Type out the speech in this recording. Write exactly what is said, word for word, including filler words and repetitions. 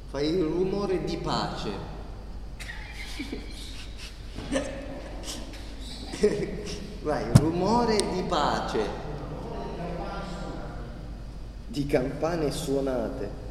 Fai il rumore di pace. Vai, rumore di pace. Di campane suonate.